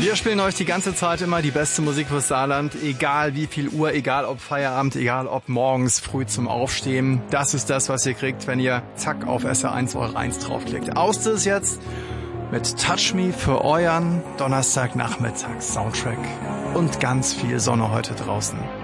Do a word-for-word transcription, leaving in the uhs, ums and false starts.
Wir spielen euch die ganze Zeit immer die beste Musik fürs Saarland, egal wie viel Uhr, egal ob Feierabend, egal ob morgens früh zum Aufstehen. Das ist das, was ihr kriegt, wenn ihr zack auf S R eins eure eins draufklickt. Aus ist jetzt mit Touch Me für euren Donnerstagnachmittags Soundtrack und ganz viel Sonne heute draußen.